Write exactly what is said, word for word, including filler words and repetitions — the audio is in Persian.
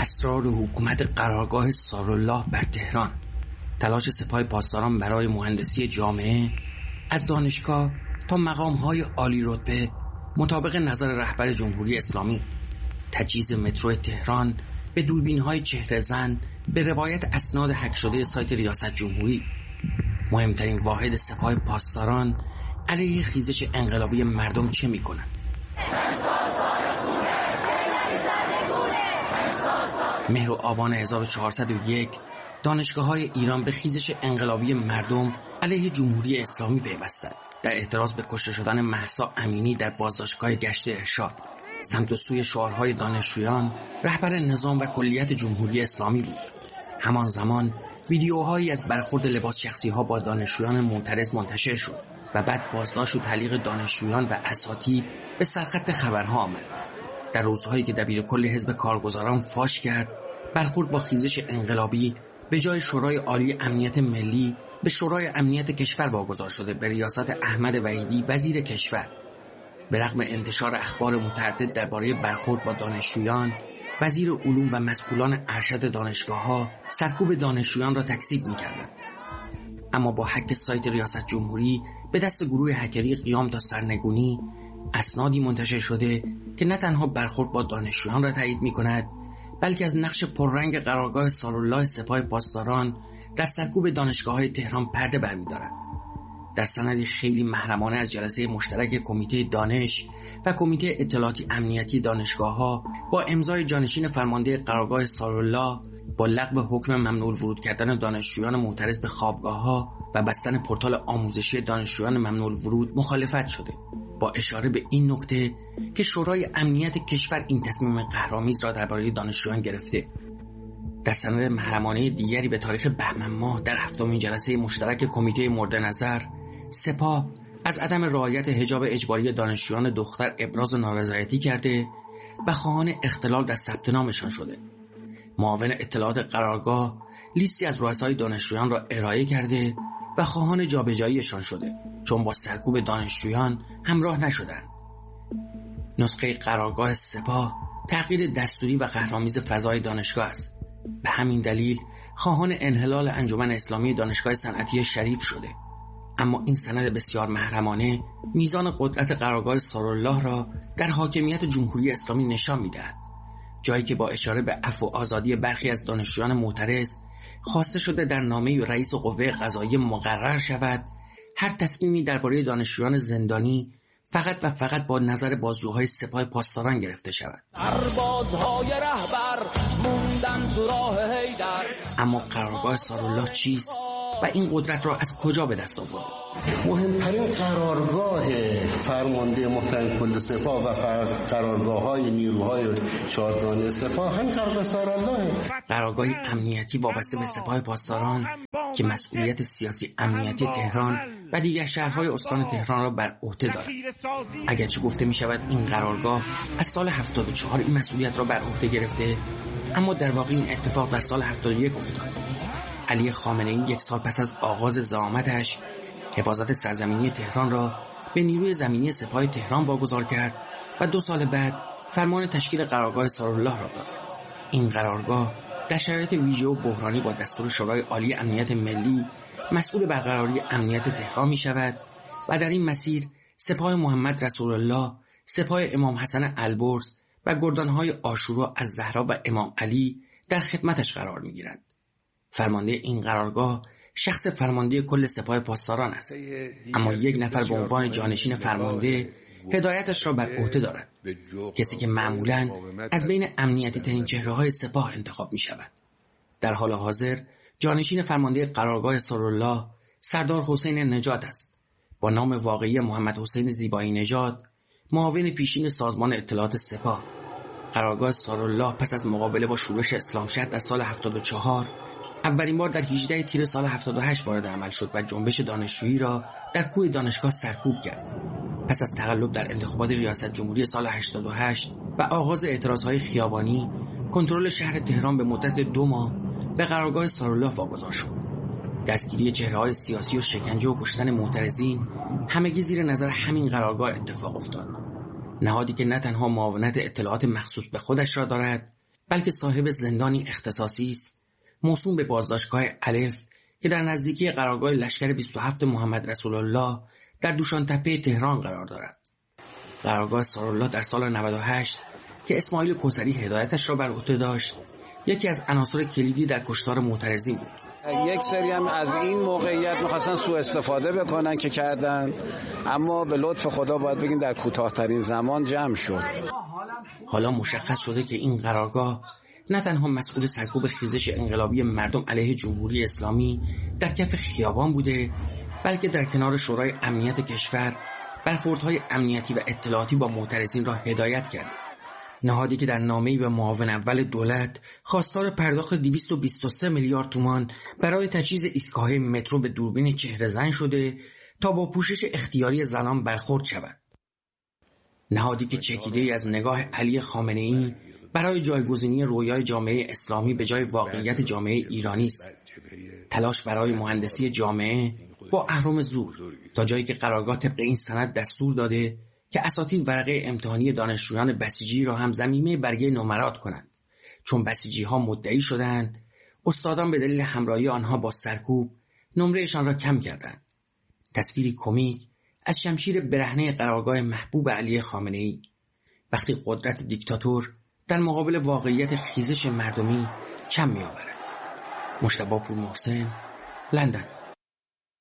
اسرار حکومت قرارگاه سارالله بر تهران، تلاش سپاه پاسداران برای مهندسی جامعه از دانشگاه تا مقام‌های عالی رتبه مطابق نظر رهبر جمهوری اسلامی، تجهیز مترو تهران به دوربین‌های چهره زن به روایت اسناد هک شده سایت ریاست جمهوری، مهمترین واحد سپاه پاسداران علیه خیزش انقلابی مردم چه می‌کنند؟ مهر و آبان هزار و چهارصد و یک دانشگاه‌های ایران به خیزش انقلابی مردم علیه جمهوری اسلامی پیوستند. در اعتراض به کشته شدن مهسا امینی در بازداشتگاه گشت ارشاد، سمت و سوی شعارهای دانشجویان رهبر نظام و کلیت جمهوری اسلامی بود. همان زمان ویدیوهایی از برخورد لباس شخصی‌ها با دانشجویان معترض منتشر شد و بعد بازداشت و تعلیق دانشجویان و اساتید به سرخط خبرها آمد. در روزهایی که دبیرکل حزب کارگزاران فاش کرد برخورد با خیزش انقلابی به جای شورای عالی امنیت ملی به شورای امنیت کشور واگذار شده به ریاست احمد وحیدی وزیر کشور. به رغم انتشار اخبار متعدد درباره برخورد با دانشجویان، وزیر علوم و مسئولان ارشد دانشگاه‌ها سرکوب دانشجویان را تکذیب می‌کردند. اما با هک سایت ریاست جمهوری به دست گروه هکری قیام تا سرنگونی، اسنادی منتشر شده که نه تنها برخورد با دانشجویان را تایید می‌کند، بلکه از نقش پررنگ قرارگاه سارالله سپاه پاسداران در سرکوب دانشگاه‌های تهران پرده برمی‌دارد. در سندی خیلی محرمانه از جلسه مشترک کمیته دانش و کمیته اطلاعاتی امنیتی دانشگاه‌ها با امضای جانشین فرمانده قرارگاه سارالله با لغو حکم ممنوع الورود کردن دانشجویان معترض به خوابگاه‌ها و بستن پورتال آموزشی دانشجویان ممنوع الورود مخالفت شده، با اشاره به این نکته که شورای امنیت کشور این تصمیم قهرآمیز را درباره دانشجویان گرفته. در سند محرمانه دیگری به تاریخ بهمن ماه در هفتمین جلسه مشترک کمیته مورد نظر، سپاه از عدم رعایت حجاب اجباری دانشجویان دختر ابراز نارضایتی کرده و خواهان اختلال در ثبت نامشان شده. معاون اطلاعات قرارگاه لیستی از رؤسای دانشجویان را ارائه کرده و خواهان جابجاییشان شده چون با سرکوب دانشجویان همراه نشدند. نسخه قرارگاه سپاه تغییر دستوری و قهرآمیز فضای دانشگاه است. به همین دلیل خواهان انحلال انجمن اسلامی دانشگاه صنعتی شریف شده. اما این سند بسیار محرمانه میزان قدرت قرارگاه سارالله را در حاکمیت جمهوری اسلامی نشان می‌دهد، جایی که با اشاره به عفو و آزادی برخی از دانشجویان معترض خواسته شده در نامه رئیس قوه قضاییه مقرر شود هر تصمیمی درباره دانشجویان زندانی فقط و فقط با نظر بازجوهای سپاه پاسداران گرفته شود. سربازهای رهبر موندن تو راه حیدر. اما قرارگاه سارالله چیست و این قدرت را از کجا به دست آورد؟ مهمترین قرارگاه فرمانده محترم کل سپاه و قرارگاه‌های نیروهای چهارگانه سپاه هم قرارگاه سارالله، قرارگاه امنیتی وابسته به سپاه پاسداران که مسئولیت سیاسی امنیتی تهران و دیگر شهرهای استان تهران را بر عهده دارد. اگرچه گفته می شود این قرارگاه از سال هفتاد و چهار این مسئولیت را بر عهده گرفته، اما در واقع این اتفاق در سال هفتاد و یک افتاد. علی خامنه‌ای یک سال پس از آغاز زعامتش حفاظت سرزمینی تهران را به نیروی زمینی سپاه تهران واگذار کرد و دو سال بعد فرمان تشکیل قرارگاه سارالله را داد. این قرارگاه در شرایط ویژه و بحرانی با دستور شورای عالی امنیت ملی مسئول برقراری امنیت تهران می شود و در این مسیر سپاه محمد رسول الله، سپاه امام حسن البرز و گردانهای عاشورا از زهرا و امام علی در خدمتش قرار می گیرند. فرمانده این قرارگاه شخص فرمانده کل سپاه پاسداران است، اما یک نفر به عنوان جانشین فرمانده هدایتش را بر عهده دارد، کسی که معمولاً از بین امنیتی ترین چهره‌های سپاه انتخاب می شود. در حال حاضر جانشین فرمانده قرارگاه سارالله سردار حسین نژاد است. با نام واقعی محمد حسین زیبایی نژاد، معاون پیشین سازمان اطلاعات سپاه. قرارگاه سارالله پس از مقابله با شورش اسلامشهر در سال هفتاد و چهار اولین بار در هجدهم تیر سال هفتاد و هشت وارد عمل شد و جنبش دانشجویی را در کوه دانشگاه سرکوب کرد. پس از تقلب در انتخابات ریاست جمهوری سال هشتاد و هشت و آغاز اعتراضهای خیابانی، کنترل شهر تهران به مدت دو ماه به قرارگاه سارالله واگذار شد. دستگیری چهره‌های سیاسی و شکنجه و کشتن معترضین همگی زیر نظر همین قرارگاه اتفاق افتاد. نهادی که نه تنها معاونت اطلاعات مخصوص به خودش را دارد، بلکه صاحب زندانی اختصاصی است موسوم به بازداشتگاه الف که در نزدیکی قرارگاه لشکر بیست و هفت محمد رسول الله در دوشانتپه تهران قرار دارد. قرارگاه سارالله در سال نود و هشت که اسماعیل کوثری هدایتش را بر عهده داشت، یکی از عناصر کلیدی در کشتار معترضین بود. یک سری هم از این موقعیت می‌خواستن سوء استفاده بکنن که کردن، اما به لطف خدا باید بگیم در کوتاه‌ترین زمان جمع شد. حالا مشخص شده که این قرارگاه نه تنها مسئول سرکوب خیزش انقلابی مردم علیه جمهوری اسلامی در کف خیابان بوده، بلکه در کنار شورای امنیت کشور برخوردهای امنیتی و اطلاعاتی با معترضین را هدایت کرد. نهادی که در نامه‌ای به معاون اول دولت خواستار پرداخت دویست و بیست و سه میلیارد تومان برای تجهیز ایستگاه مترو به دوربین چهره‌زن شده تا با پوشش اختیاری زنان برخورد شود. نهادی که چکیده از نگاه علی خامنه‌ای برای جایگزینی رویای جامعه اسلامی به جای واقعیت جامعه ایرانی است. تلاش برای مهندسی جامعه با اهرم زور تا جایی که قرارگاه طبق این سند دستور داده که اساتید ورقه امتحانی دانشجویان بسیجی را هم ضمیمه برگه نمرات کنند. چون بسیجی ها مدعی شدند استادان به دلیل همراهی آنها با سرکوب نمرهشان را کم کردند. تصویری کمیک از شمشیر برهنه قرارگاه محبوب علی خامنه‌ای وقتی قدرت دیکتاتور در مقابل واقعیت خیزش مردمی کم می آورد. مجتبی پورمحسن، لندن.